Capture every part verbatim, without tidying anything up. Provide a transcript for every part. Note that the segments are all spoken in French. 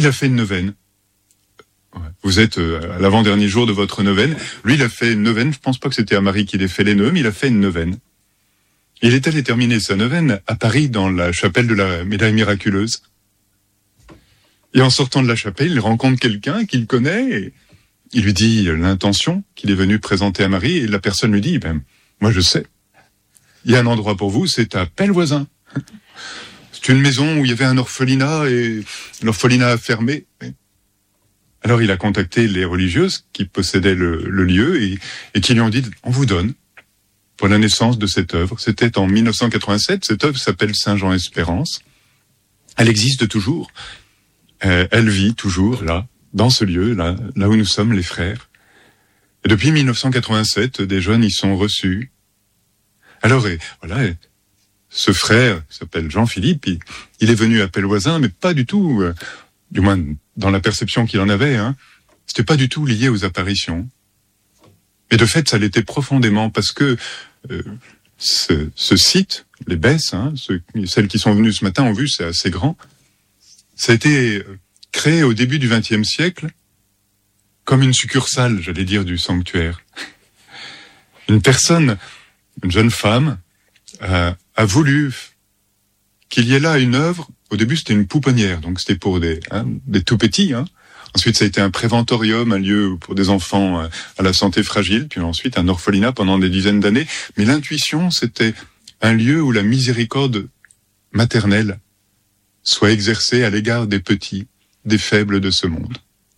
il a fait une neuvaine. Vous êtes à l'avant-dernier jour de votre neuvaine. Lui, il a fait une neuvaine. Je pense pas que c'était à Marie qu'il ait fait les nœuds, mais il a fait une neuvaine. Il est allé terminer sa neuvaine à Paris, dans la chapelle de la Médaille Miraculeuse. Et en sortant de la chapelle, il rencontre quelqu'un qu'il connaît, et il lui dit l'intention qu'il est venu présenter à Marie, et la personne lui dit, ben, moi je sais. Il y a un endroit pour vous, c'est à Pellevoisin. C'est une maison où il y avait un orphelinat, et l'orphelinat a fermé. Alors il a contacté les religieuses qui possédaient le, le lieu et, et qui lui ont dit « On vous donne pour la naissance de cette œuvre ». C'était en mille neuf cent quatre-vingt-sept, cette œuvre s'appelle Saint-Jean-Espérance. Elle existe toujours, euh, elle vit toujours là, dans ce lieu, là, là où nous sommes les frères. Et depuis mille neuf cent quatre-vingt-sept, des jeunes y sont reçus. Alors et, voilà, et ce frère qui s'appelle Jean-Philippe, il, il est venu à Pellevoisin, mais pas du tout... Euh, du moins dans la perception qu'il en avait, hein, c'était pas du tout lié aux apparitions. Et de fait, ça l'était profondément, parce que euh, ce, ce site, les Besses, hein, ceux, celles qui sont venues ce matin ont vu, c'est assez grand, ça a été créé au début du vingtième siècle comme une succursale, j'allais dire, du sanctuaire. Une personne, une jeune femme, a, a voulu qu'il y ait là une œuvre. Au début, c'était une pouponnière, donc c'était pour des, hein, des tout petits. Hein. Ensuite, ça a été un préventorium, un lieu pour des enfants à la santé fragile, puis ensuite un orphelinat pendant des dizaines d'années. Mais l'intuition, c'était un lieu où la miséricorde maternelle soit exercée à l'égard des petits, des faibles de ce monde.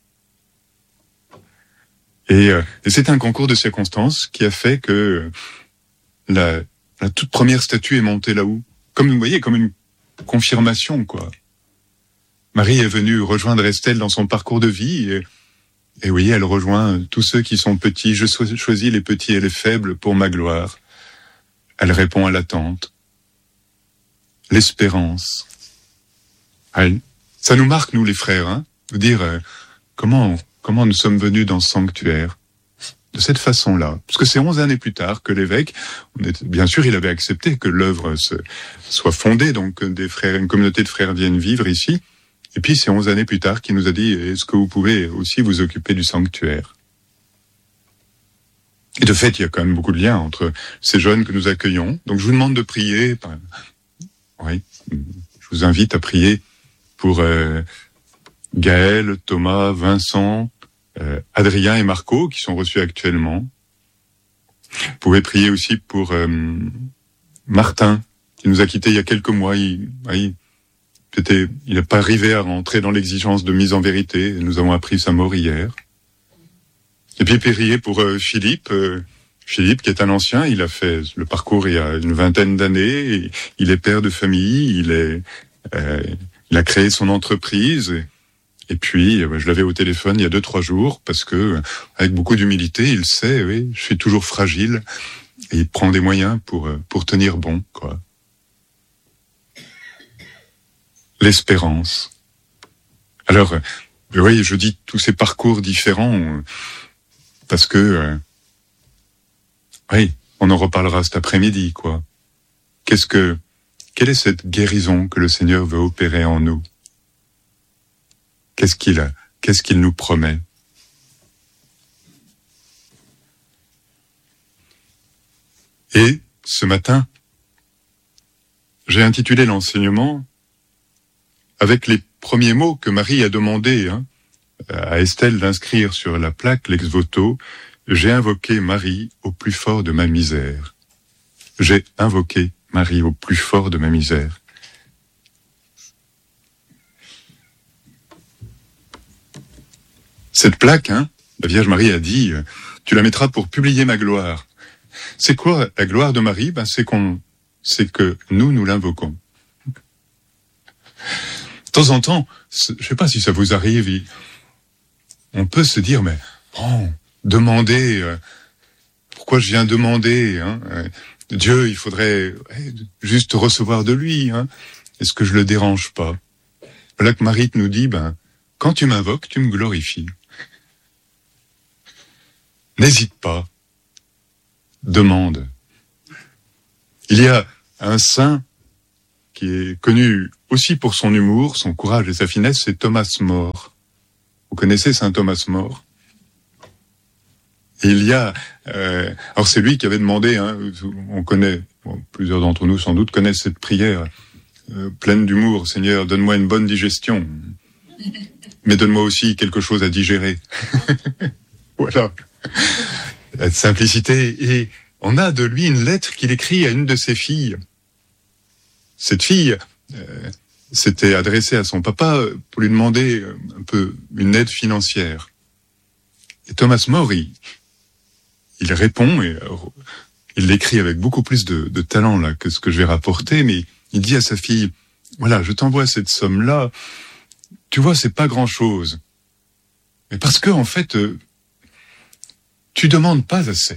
Et, euh, et c'est un concours de circonstances qui a fait que la, la toute première statue est montée là-haut. Comme vous voyez, comme une confirmation, quoi. Marie est venue rejoindre Estelle dans son parcours de vie, et, et oui, elle rejoint tous ceux qui sont petits. Je choisis les petits et les faibles pour ma gloire. Elle répond à l'attente. L'espérance. Elle, ça nous marque, nous, les frères, hein, de dire euh, comment, comment nous sommes venus dans ce sanctuaire. De cette façon-là. Parce que c'est onze années plus tard que l'évêque, on est, bien sûr, il avait accepté que l'œuvre se, soit fondée, donc des frères, une communauté de frères viennent vivre ici. Et puis c'est onze années plus tard qu'il nous a dit, est-ce que vous pouvez aussi vous occuper du sanctuaire? Et de fait, il y a quand même beaucoup de liens entre ces jeunes que nous accueillons. Donc je vous demande de prier. Oui, je vous invite à prier pour euh, Gaël, Thomas, Vincent, Euh, Adrien et Marco, qui sont reçus actuellement. Vous pouvez prier aussi pour euh, Martin, qui nous a quittés il y a quelques mois. Il il c'était, il n'a pas arrivé à rentrer dans l'exigence de mise en vérité. Nous avons appris sa mort hier. Et puis prier pour euh, Philippe, euh, Philippe qui est un ancien. Il a fait le parcours il y a une vingtaine d'années. Il est père de famille. Il est, euh, il a créé son entreprise. Et, Et puis, je l'avais au téléphone il y a deux, trois jours, parce que, avec beaucoup d'humilité, il sait, oui, je suis toujours fragile, et il prend des moyens pour, pour tenir bon, quoi. L'espérance. Alors, oui, je dis tous ces parcours différents, parce que, oui, on en reparlera cet après-midi, quoi. Qu'est-ce que, quelle est cette guérison que le Seigneur veut opérer en nous? Qu'est-ce qu'il a, qu'est-ce qu'il nous promet? Et ce matin, j'ai intitulé l'enseignement avec les premiers mots que Marie a demandé hein, à Estelle d'inscrire sur la plaque l'ex voto. J'ai invoqué Marie au plus fort de ma misère. J'ai invoqué Marie au plus fort de ma misère. Cette plaque, hein, la Vierge Marie a dit, tu la mettras pour publier ma gloire. C'est quoi la gloire de Marie? Ben, c'est qu'on, c'est que nous, nous l'invoquons. De temps en temps, je sais pas si ça vous arrive, on peut se dire, mais bon, demander, euh, pourquoi je viens demander, hein, euh, Dieu, il faudrait ouais, juste recevoir de lui, hein, est-ce que je le dérange pas? Voilà que Marie nous dit, ben, quand tu m'invoques, tu me glorifies. N'hésite pas. Demande. Il y a un saint qui est connu aussi pour son humour, son courage et sa finesse, c'est Thomas More. Vous connaissez saint Thomas More? Et il y a... Euh, alors c'est lui qui avait demandé, hein, on connaît, bon, plusieurs d'entre nous sans doute connaissent cette prière euh, pleine d'humour. Seigneur, donne-moi une bonne digestion, mais donne-moi aussi quelque chose à digérer. Voilà. La simplicité. Et on a de lui une lettre qu'il écrit à une de ses filles. Cette fille euh, s'était adressée à son papa pour lui demander un peu une aide financière. Et Thomas More, il, il répond, et alors, il l'écrit avec beaucoup plus de, de talent là que ce que je vais rapporter, mais il dit à sa fille, voilà, je t'envoie cette somme-là, tu vois, c'est pas grand-chose. Mais parce que, en fait, euh, tu demandes pas assez.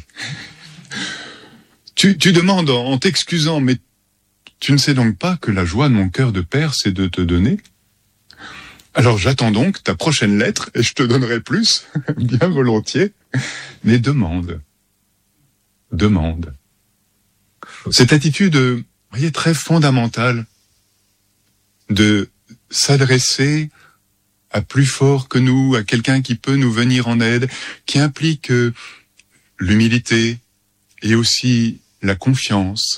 tu, tu demandes en, en t'excusant, mais tu ne sais donc pas que la joie de mon cœur de père, c'est de te donner? Alors j'attends donc ta prochaine lettre, et je te donnerai plus, bien volontiers, mais demande. Demande. Cette attitude, vous voyez, très fondamentale, de s'adresser à plus fort que nous, à quelqu'un qui peut nous venir en aide, qui implique euh, l'humilité et aussi la confiance.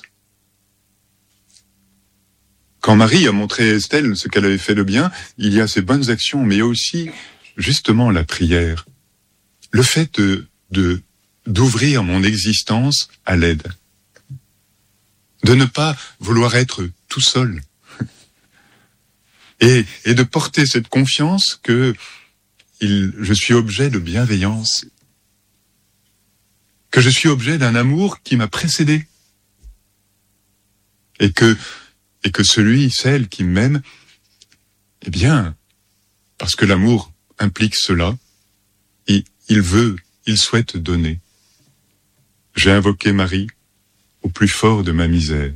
Quand Marie a montré à Estelle ce qu'elle avait fait de bien, il y a ces bonnes actions, mais il y a aussi justement la prière. Le fait de, de, d'ouvrir mon existence à l'aide. De ne pas vouloir être tout seul. Et, et de porter cette confiance que il, je suis objet de bienveillance. Que je suis objet d'un amour qui m'a précédé. Et que, et que celui, celle qui m'aime, eh bien, parce que l'amour implique cela, il, il veut, il souhaite donner. J'ai invoqué Marie au plus fort de ma misère.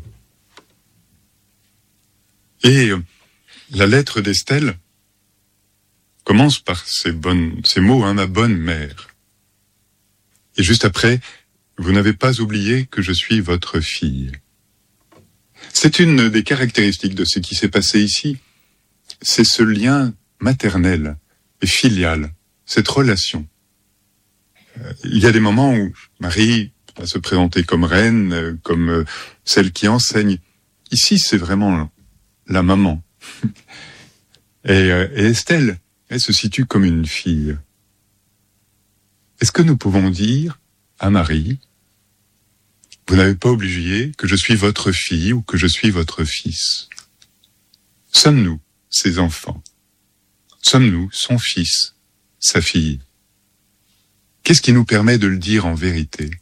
Et la lettre d'Estelle commence par ces, bonnes, ces mots, hein, ma bonne mère. Et juste après, vous n'avez pas oublié que je suis votre fille. C'est une des caractéristiques de ce qui s'est passé ici. C'est ce lien maternel et filial, cette relation. Il y a des moments où Marie va se présenter comme reine, comme celle qui enseigne. Ici, c'est vraiment la maman. Et, et Estelle, elle se situe comme une fille. Est-ce que nous pouvons dire à Marie, vous n'avez pas oublié que je suis votre fille ou que je suis votre fils? Sommes-nous ses enfants? Sommes-nous son fils, sa fille? Qu'est-ce qui nous permet de le dire en vérité?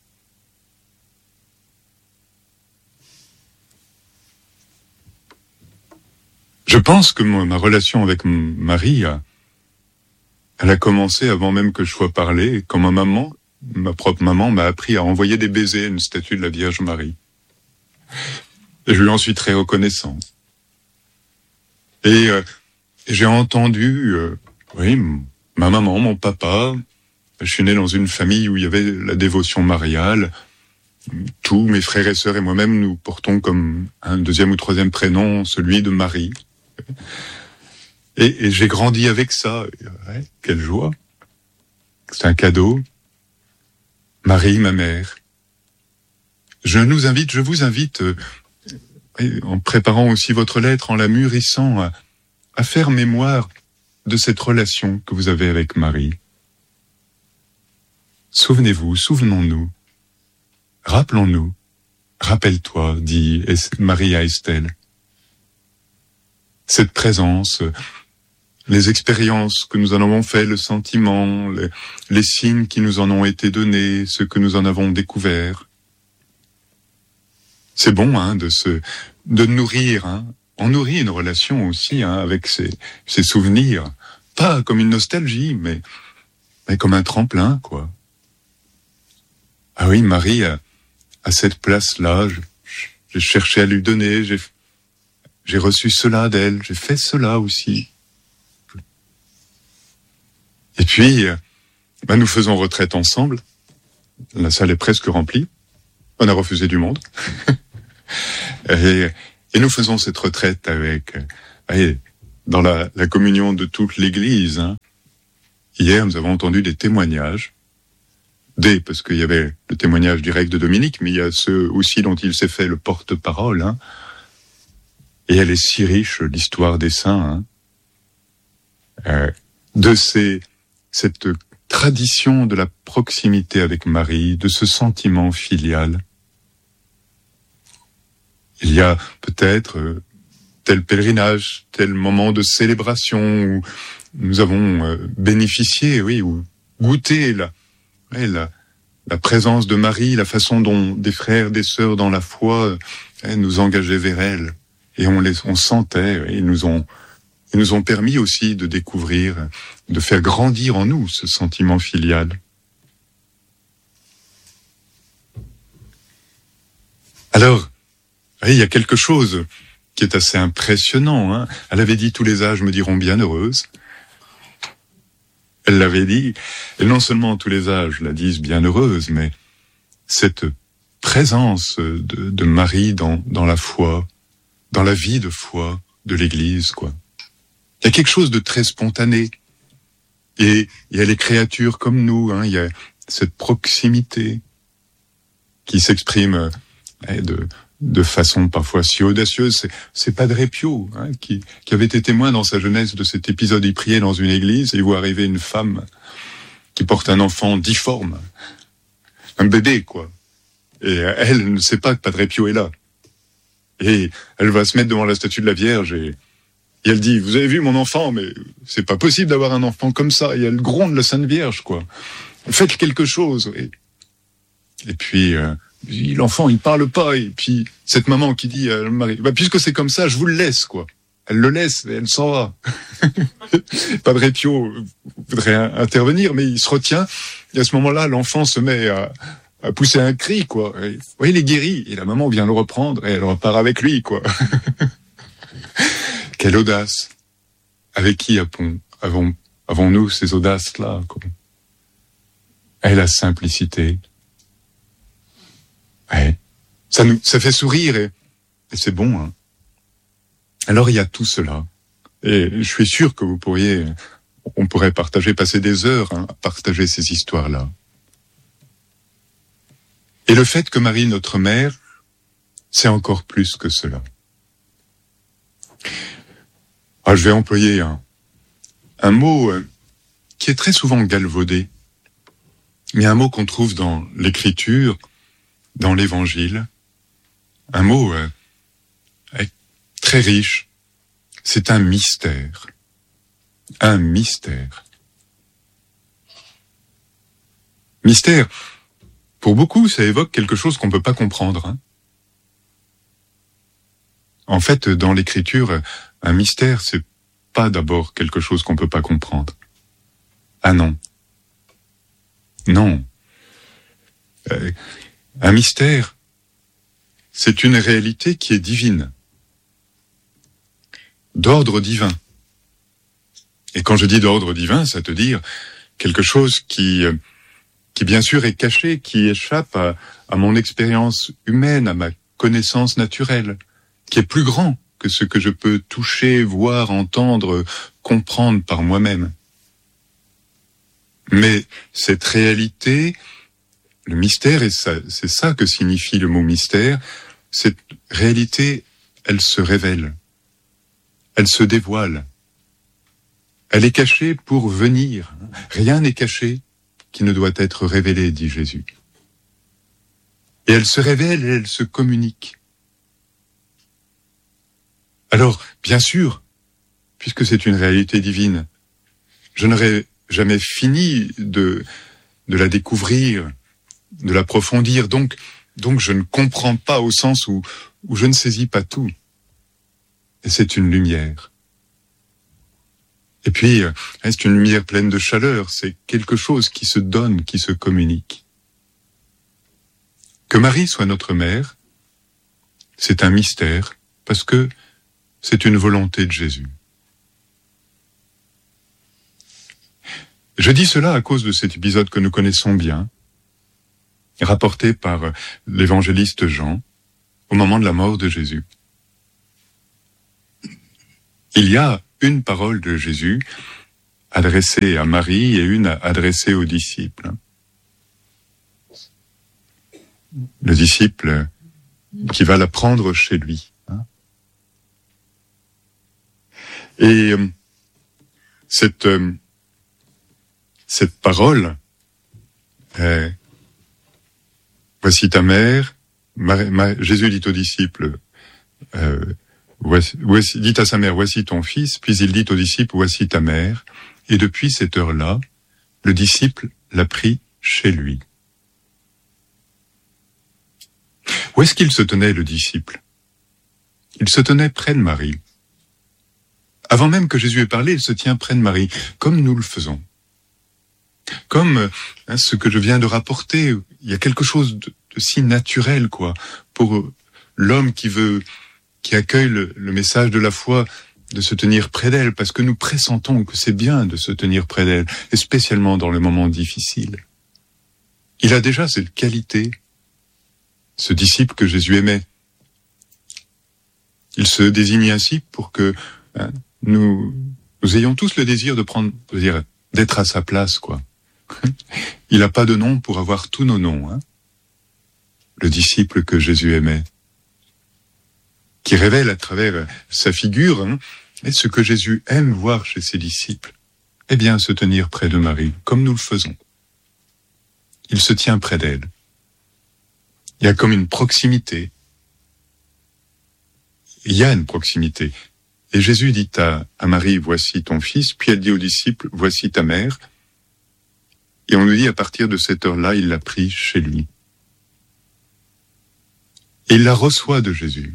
Je pense que ma relation avec Marie, a, elle a commencé avant même que je sois parlé, quand ma maman, ma propre maman, m'a appris à envoyer des baisers à une statue de la Vierge Marie. Et je lui en suis très reconnaissant. Et, euh, et j'ai entendu, euh, oui, ma maman, mon papa. Je suis né dans une famille où il y avait la dévotion mariale. Tous mes frères et sœurs et moi-même, nous portons comme un deuxième ou troisième prénom celui de Marie. Et, et j'ai grandi avec ça. Ouais, quelle joie. C'est un cadeau. Marie, ma mère. Je nous invite, je vous invite, euh, en préparant aussi votre lettre, en la mûrissant, à, à faire mémoire de cette relation que vous avez avec Marie. Souvenez-vous, souvenons-nous, rappelons-nous, rappelle-toi, dit Marie à Estelle. Cette présence, les expériences que nous en avons fait, le sentiment, les, les signes qui nous en ont été donnés, ce que nous en avons découvert. C'est bon, hein, de se, de nourrir, hein. On nourrit une relation aussi, hein, avec ces, ces souvenirs, pas comme une nostalgie, mais, mais comme un tremplin, quoi. Ah oui, Marie, à, à cette place-là, j'ai cherché à lui donner, j'ai, j'ai reçu cela d'elle, j'ai fait cela aussi. Et puis, ben nous faisons retraite ensemble. La salle est presque remplie. On a refusé du monde. et, et nous faisons cette retraite avec, allez, dans la, la communion de toute l'Église. Hein. Hier, nous avons entendu des témoignages, des, parce qu'il y avait le témoignage direct de Dominique, mais il y a ceux aussi dont il s'est fait le porte-parole. Hein. Et elle est si riche, l'histoire des saints, hein. euh, de ces, cette tradition de la proximité avec Marie, de ce sentiment filial. Il y a peut-être euh, tel pèlerinage, tel moment de célébration où nous avons euh, bénéficié, oui, ou goûté la, ouais, la, la présence de Marie, la façon dont des frères, des sœurs dans la foi euh, nous engageaient vers elle. Et on les, on sentait, ouais, ils nous ont, ils nous ont permis aussi de découvrir, de faire grandir en nous ce sentiment filial. Alors, oui, il y a quelque chose qui est assez impressionnant. Hein. Elle avait dit « Tous les âges me diront bienheureuse ». Elle l'avait dit, et non seulement tous les âges la disent bienheureuse, mais cette présence de, de Marie dans, dans la foi, dans la vie de foi de l'Église, quoi. Il y a quelque chose de très spontané. Et il y a les créatures comme nous, hein, il y a cette proximité qui s'exprime eh, de, de façon parfois si audacieuse. C'est, c'est Padre Pio, hein, qui, qui avait été témoin dans sa jeunesse de cet épisode. Il priait dans une église et il voit arriver une femme qui porte un enfant difforme, un bébé, quoi. Et elle ne sait pas que Padre Pio est là. Et elle va se mettre devant la statue de la Vierge et, et elle dit « Vous avez vu mon enfant, mais c'est pas possible d'avoir un enfant comme ça. » Et elle gronde la Sainte Vierge, quoi. « Faites quelque chose. » Et, et puis, euh, l'enfant, il parle pas. Et puis, cette maman qui dit à Marie « Bah, puisque c'est comme ça, je vous le laisse, quoi. » Elle le laisse et elle s'en va. Padre Pio voudrait intervenir, mais il se retient. Et à ce moment-là, l'enfant se met à... à pousser un cri, quoi. Et, oui, il est guéri. Et la maman vient le reprendre et elle repart avec lui, quoi. Quelle audace. Avec qui avons, avons, avons-nous ces audaces-là, quoi. Et la simplicité. Ouais. Ça nous, ça fait sourire et, et c'est bon, hein. Alors il y a tout cela. Et je suis sûr que vous pourriez, on pourrait partager, passer des heures, hein, à partager ces histoires-là. Et le fait que Marie, notre mère, c'est encore plus que cela. Alors, je vais employer un, un mot qui est très souvent galvaudé, mais un mot qu'on trouve dans l'Écriture, dans l'Évangile, un mot euh, très riche. C'est un mystère. Un mystère. Mystère. Pour beaucoup, ça évoque quelque chose qu'on ne peut pas comprendre. Hein. En fait, dans l'Écriture, un mystère, c'est pas d'abord quelque chose qu'on ne peut pas comprendre. Ah non. Non. Euh, un mystère, c'est une réalité qui est divine, d'ordre divin. Et quand je dis d'ordre divin, ça veut dire quelque chose qui... Euh, qui bien sûr est caché, qui échappe à, à mon expérience humaine, à ma connaissance naturelle, qui est plus grand que ce que je peux toucher, voir, entendre, comprendre par moi-même. Mais cette réalité, le mystère, et ça, c'est ça que signifie le mot mystère, cette réalité, elle se révèle, elle se dévoile, elle est cachée pour venir, rien n'est caché qui ne doit être révélé, dit Jésus. Et elle se révèle et elle se communique. Alors, bien sûr, puisque c'est une réalité divine, je n'aurais jamais fini de, de la découvrir, de l'approfondir, donc, donc je ne comprends pas au sens où, où je ne saisis pas tout. Et c'est une lumière. Et puis, c'est une lumière pleine de chaleur, c'est quelque chose qui se donne, qui se communique. Que Marie soit notre mère, c'est un mystère, parce que c'est une volonté de Jésus. Je dis cela à cause de cet épisode que nous connaissons bien, rapporté par l'évangéliste Jean, au moment de la mort de Jésus. Il y a une parole de Jésus adressée à Marie et une adressée aux disciples. Le disciple qui va la prendre chez lui. Et euh, cette, euh, cette parole, euh, voici ta mère, ma, ma, Jésus dit aux disciples, euh, voici, voici, dit à sa mère, voici ton fils, puis il dit aux disciples, voici ta mère, et depuis cette heure-là, le disciple l'a pris chez lui. Où est-ce qu'il se tenait, le disciple? Il se tenait près de Marie. Avant même que Jésus ait parlé, il se tient près de Marie, comme nous le faisons. Comme hein, ce que je viens de rapporter, il y a quelque chose de, de si naturel, quoi, pour l'homme qui veut, qui accueille le, le message de la foi, de se tenir près d'elle, parce que nous pressentons que c'est bien de se tenir près d'elle, et spécialement dans les moments difficiles. Il a déjà cette qualité, ce disciple que Jésus aimait. Il se désigne ainsi pour que hein, nous, nous ayons tous le désir de prendre, de dire, d'être à sa place, quoi. Il n'a pas de nom pour avoir tous nos noms, hein. Le disciple que Jésus aimait, qui révèle à travers sa figure hein, et ce que Jésus aime voir chez ses disciples. Eh bien, se tenir près de Marie, comme nous le faisons. Il se tient près d'elle. Il y a comme une proximité. Il y a une proximité. Et Jésus dit à, à Marie, voici ton fils, puis elle dit aux disciples, voici ta mère. Et on nous dit, à partir de cette heure-là, il l'a pris chez lui. Et il la reçoit de Jésus.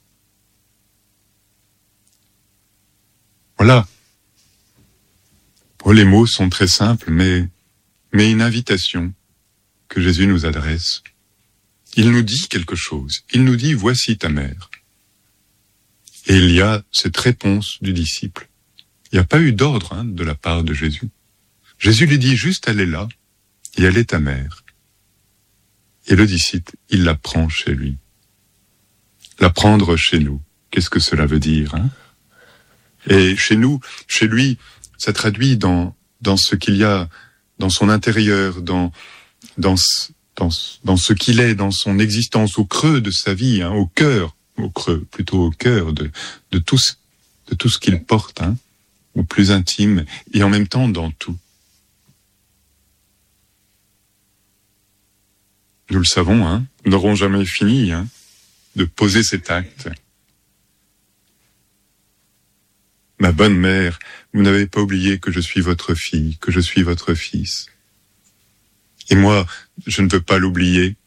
Voilà. Bon, les mots sont très simples, mais, mais une invitation que Jésus nous adresse. Il nous dit quelque chose. Il nous dit, voici ta mère. Et il y a cette réponse du disciple. Il n'y a pas eu d'ordre hein, de la part de Jésus. Jésus lui dit juste, elle est là, et elle est ta mère. Et le disciple, il la prend chez lui. La prendre chez nous, qu'est-ce que cela veut dire hein? Et chez nous, chez lui, ça traduit dans, dans ce qu'il y a, dans son intérieur, dans, dans, dans, dans ce qu'il est, dans son existence, au creux de sa vie, hein, au cœur, au creux, plutôt au cœur de, de tout ce, de tout ce qu'il porte, hein, au plus intime, et en même temps dans tout. Nous le savons, hein, nous n'aurons jamais fini hein, de poser cet acte. Ma bonne mère, vous n'avez pas oublié que je suis votre fille, que je suis votre fils. Et moi, je ne veux pas l'oublier.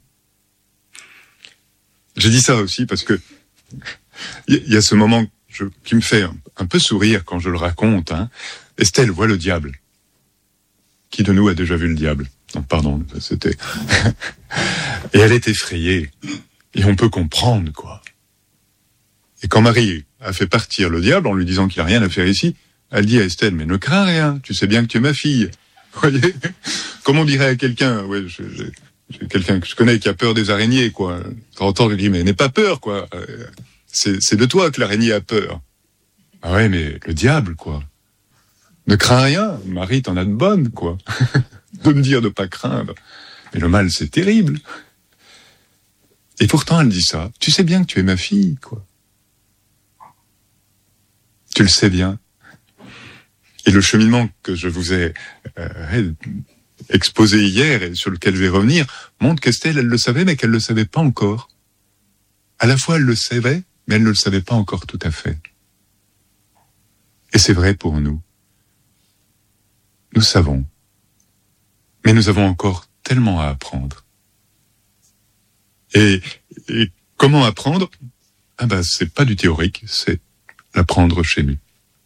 J'ai dit ça aussi parce que il y a ce moment je, qui me fait un, un peu sourire quand je le raconte. Hein. Estelle voit le diable. Qui de nous a déjà vu le diable? Non, pardon, c'était... Et elle est effrayée. Et on peut comprendre, quoi. Et quand Marie a fait partir le diable en lui disant qu'il n'a rien à faire ici, elle dit à Estelle, mais ne crains rien, tu sais bien que tu es ma fille. Vous voyez? Comme on dirait à quelqu'un, ouais, je, je, j'ai quelqu'un que je connais qui a peur des araignées, quoi. De temps en temps, je dis, mais n'aie pas peur, quoi. C'est, c'est de toi que l'araignée a peur. Ah ouais, mais le diable, quoi. Ne crains rien, Marie, t'en as de bonnes, quoi. De me dire de pas craindre. Mais le mal, c'est terrible. Et pourtant, elle dit ça. Tu sais bien que tu es ma fille, quoi. Tu le sais bien. Et le cheminement que je vous ai euh, exposé hier et sur lequel je vais revenir montre qu'Estelle, elle le savait, mais qu'elle ne le savait pas encore. À la fois, elle le savait, mais elle ne le savait pas encore tout à fait. Et c'est vrai pour nous. Nous savons. Mais nous avons encore tellement à apprendre. Et, et comment apprendre? Ah ben, c'est pas du théorique, c'est l'apprendre chez nous.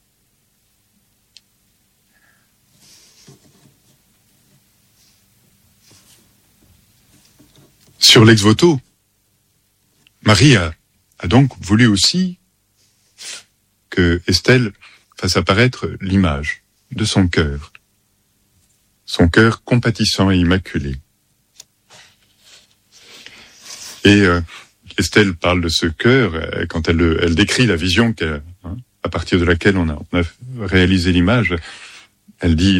Sur l'ex-voto, Marie a, a donc voulu aussi que Estelle fasse apparaître l'image de son cœur, son cœur compatissant et immaculé. Et euh, Estelle parle de ce cœur euh, quand elle, elle décrit la vision qu'elle, hein, à partir de laquelle on a, on a réalisé l'image. Elle dit